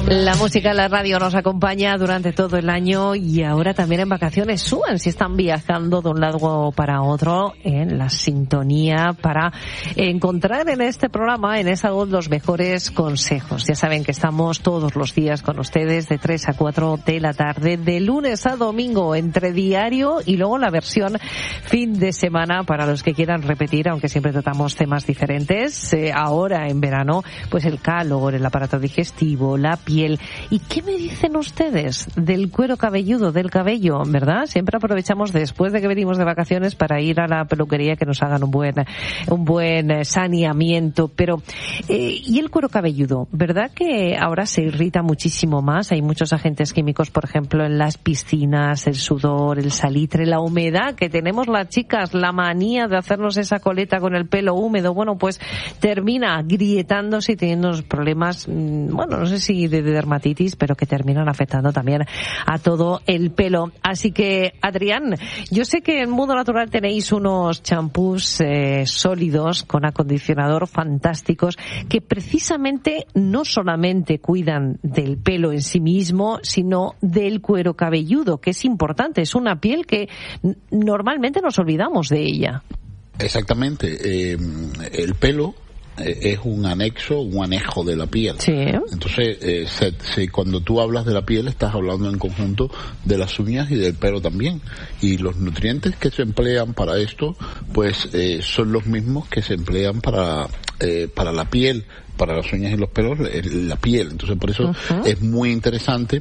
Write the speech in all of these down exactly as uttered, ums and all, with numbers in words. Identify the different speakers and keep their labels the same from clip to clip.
Speaker 1: La música en la radio nos acompaña durante todo el año y ahora también en vacaciones. Suban si están viajando de un lado para otro en la sintonía para encontrar en este programa, en esa voz, los mejores consejos. Ya saben que estamos todos los días con ustedes de tres a cuatro de la tarde, de lunes a domingo, entre diario y luego la versión fin de semana para los que quieran repetir, aunque siempre tratamos temas diferentes. Eh, ahora en verano, pues el calor, el aparato digestivo, la piel. ¿Y qué me dicen ustedes del cuero cabelludo, del cabello, verdad? Siempre aprovechamos después de que venimos de vacaciones para ir a la peluquería que nos hagan un buen un buen saneamiento. Pero, eh, ¿y el cuero cabelludo? ¿Verdad que ahora se irrita muchísimo más? Hay muchos agentes químicos, por ejemplo, en las piscinas, el sudor, el salitre, la humedad, que tenemos las chicas, la manía de hacernos esa coleta con el pelo húmedo. Bueno, pues termina grietándose y teniendo problemas, bueno, no sé si de dermatitis, pero que terminan afectando también a todo el pelo. Así que, Adrián, yo sé que en Mundo Natural tenéis unos champús eh, sólidos con acondicionador fantásticos que precisamente no solamente cuidan del pelo en sí mismo, sino del cuero cabelludo, que es importante. Es una piel que n- normalmente nos olvidamos de ella.
Speaker 2: Exactamente. Eh, el pelo es un anexo, un anejo de la piel.
Speaker 1: Sí.
Speaker 2: Entonces, eh, se, se, cuando tú hablas de la piel, estás hablando en conjunto de las uñas y del pelo también. Y los nutrientes que se emplean para esto, pues, eh, son los mismos que se emplean para, eh, para la piel, para las uñas y los pelos, la piel. Entonces, por eso uh-huh. es muy interesante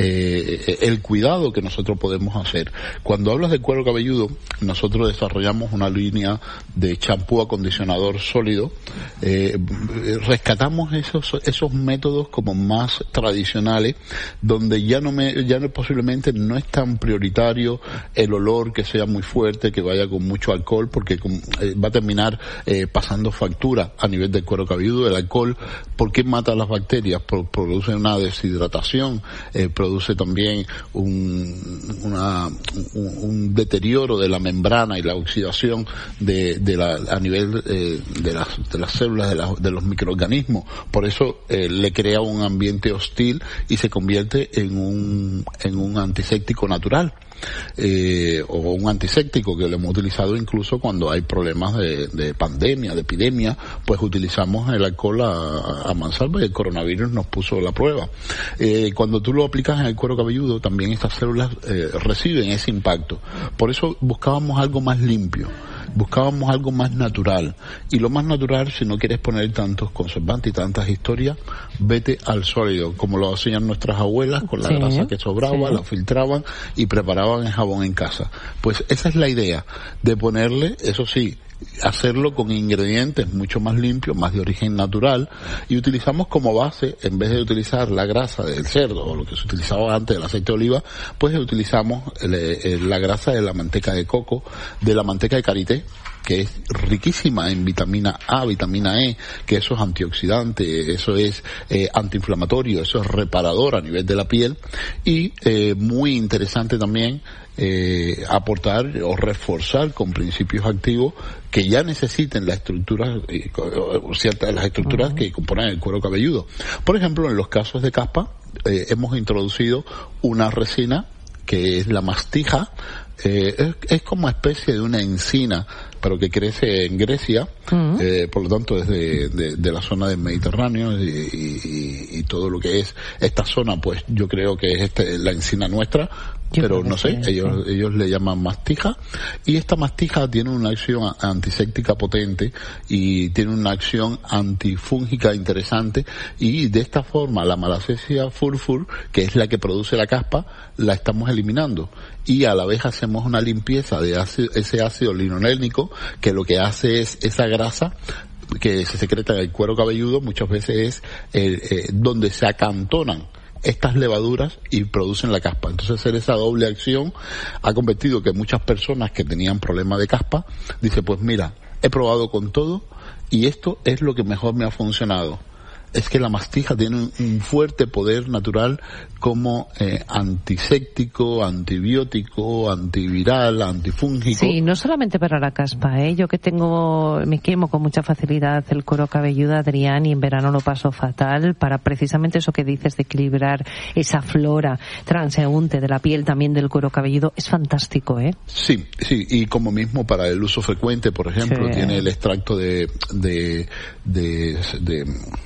Speaker 2: eh, el cuidado que nosotros podemos hacer. Cuando hablas de cuero cabelludo, nosotros desarrollamos una línea de champú acondicionador sólido. Eh, rescatamos esos esos métodos como más tradicionales, donde ya no me ya no posiblemente no es tan prioritario el olor que sea muy fuerte, que vaya con mucho alcohol, porque con, eh, va a terminar eh, pasando factura a nivel del cuero cabelludo. El alcohol, ¿por qué mata las bacterias? Pro, produce una deshidratación, eh, produce también un, una, un, un deterioro de la membrana y la oxidación de, de la, a nivel eh, de, las, de las células, de, la, de los microorganismos. Por eso eh, le crea un ambiente hostil y se convierte en un, en un antiséptico natural. Eh, o un antiséptico que lo hemos utilizado incluso cuando hay problemas de, de pandemia, de epidemia, pues utilizamos el alcohol a, a mansalva y el coronavirus nos puso la prueba. Eh, cuando tú lo aplicas en el cuero cabelludo, también estas células eh, reciben ese impacto. Por eso buscábamos algo más limpio. Buscábamos algo más natural. Y lo más natural, si no quieres poner tantos conservantes y tantas historias, vete al sólido, como lo hacían nuestras abuelas, con la sí, grasa que sobraba, sí. la filtraban y preparaban el jabón en casa. Pues esa es la idea, de ponerle, eso sí, hacerlo con ingredientes mucho más limpios, más de origen natural, y utilizamos como base, en vez de utilizar la grasa del cerdo o lo que se utilizaba antes, el aceite de oliva, pues utilizamos el, el, la grasa de la manteca de coco, de la manteca de karité, que es riquísima en vitamina A, vitamina E, que eso es antioxidante, eso es eh, antiinflamatorio, eso es reparador a nivel de la piel, y eh, muy interesante también eh, aportar o reforzar con principios activos que ya necesiten las estructuras, eh, ciertas las estructuras uh-huh. que componen el cuero cabelludo. Por ejemplo, en los casos de caspa, eh, hemos introducido una resina que es la mastija. Eh, es, es como especie de una encina, pero que crece en Grecia, uh-huh. eh, por lo tanto desde de, de la zona del Mediterráneo y, y, y todo lo que es esta zona, pues yo creo que es este, la encina nuestra, yo pero no sé, sí, ellos sí. ellos le llaman mastija, y esta mastija tiene una acción antiséptica potente y tiene una acción antifúngica interesante, y de esta forma la Malassezia furfur, que es la que produce la caspa, la estamos eliminando, y a la vez hacemos una limpieza de ácido, ese ácido linolénico, que lo que hace es esa grasa que se secreta en el cuero cabelludo, muchas veces es eh, eh, donde se acantonan estas levaduras y producen la caspa. Entonces, hacer esa doble acción ha convertido que muchas personas que tenían problemas de caspa dicen, pues mira, he probado con todo y esto es lo que mejor me ha funcionado. es que la mastija tiene un, un fuerte poder natural como eh, antiséptico, antibiótico, antiviral, antifúngico.
Speaker 1: Sí, no solamente para la caspa, ¿eh? Yo que tengo, me quemo con mucha facilidad el cuero cabelludo, Adrián, y en verano lo paso fatal, para precisamente eso que dices de equilibrar esa flora transeúnte de la piel, también del cuero cabelludo, es fantástico, ¿eh?
Speaker 2: Sí, sí, y como mismo para el uso frecuente, por ejemplo, sí. Tiene el extracto de, de, de, de,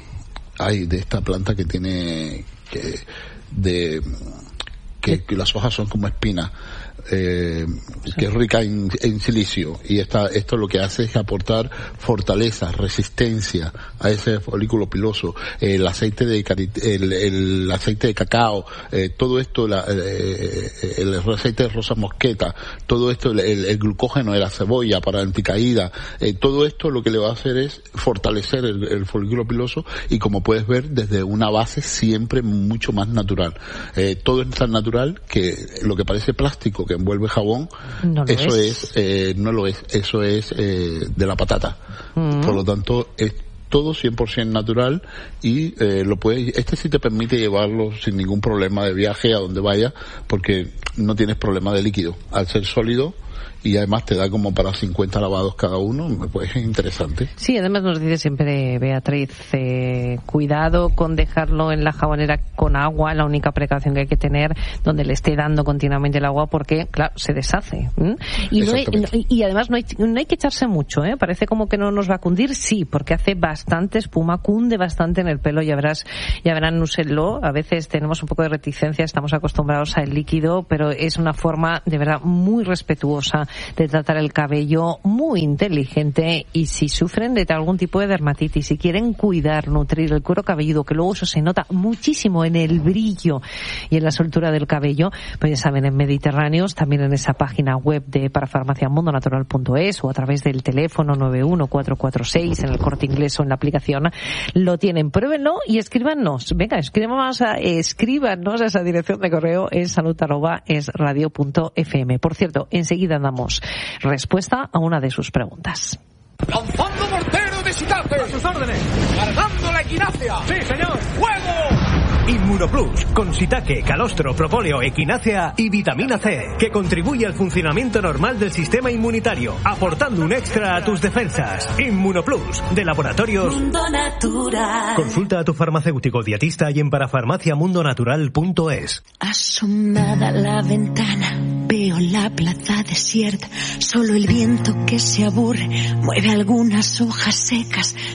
Speaker 2: ay, de esta planta que tiene, que, de, que, que las hojas son como espinas. Eh, sí. Que es rica en, en silicio, y esta, esto lo que hace es aportar fortaleza, resistencia a ese folículo piloso. Eh, el aceite de carit, el, el aceite de cacao, eh, todo esto, la, eh, el aceite de rosa mosqueta, todo esto, el, el glucógeno de la cebolla para anticaída, eh, todo esto lo que le va a hacer es fortalecer el, el folículo piloso, y como puedes ver, desde una base siempre mucho más natural. Eh, todo es tan natural que lo que parece plástico que envuelve jabón, no eso es, es eh, no lo es, eso es eh, de la patata. Mm. Por lo tanto, es todo cien por ciento natural, y eh, lo puedes, este sí te permite llevarlo sin ningún problema de viaje a donde vaya, porque no tienes problema de líquido. Al ser sólido, y además te da como para cincuenta lavados cada uno, pues es interesante.
Speaker 1: Sí, además nos dice siempre Beatriz, eh, cuidado con dejarlo en la jabonera con agua, la única precaución que hay que tener, donde le esté dando continuamente el agua, porque, claro, se deshace. ¿Mm? Y, no hay, y, y además no hay, no hay que echarse mucho, ¿eh? Parece como que no nos va a cundir, sí, porque hace bastante espuma, cunde bastante en el pelo, ya verás, ya verán, úsenlo. A veces tenemos un poco de reticencia, estamos acostumbrados al líquido, pero es una forma, de verdad, muy respetuosa de tratar el cabello, muy inteligente. Y si sufren de algún tipo de dermatitis, si quieren cuidar, nutrir el cuero cabelludo, que luego eso se nota muchísimo en el brillo y en la soltura del cabello, pues ya saben, en Mediterráneos, también en esa página web de parafarmacia mundo natural punto es, o a través del teléfono nueve uno cuatro cuatro seis, en el Corte Inglés o en la aplicación, lo tienen. Pruébenlo y escríbanos. Venga, escríbanos a, escríbanos a esa dirección de correo, es salud arroba es radio punto f m. Por cierto, enseguida damos respuesta a una de sus preguntas.
Speaker 3: ¡Lanzando mortero de shiitake! ¡A sus órdenes! ¡Cargando la equinacia! ¡Sí, señor! ¡Fuego!
Speaker 4: Inmunoplus, con shiitake, calostro, propóleo, equinácea y vitamina C, que contribuye al funcionamiento normal del sistema inmunitario, aportando un extra a tus defensas. Inmunoplus, de Laboratorios
Speaker 5: Mundo Natural.
Speaker 4: Consulta a tu farmacéutico dietista y en parafarmacia mundo natural punto es.
Speaker 5: Asomada a la ventana, veo la plaza desierta, solo el viento que se aburre mueve algunas hojas secas.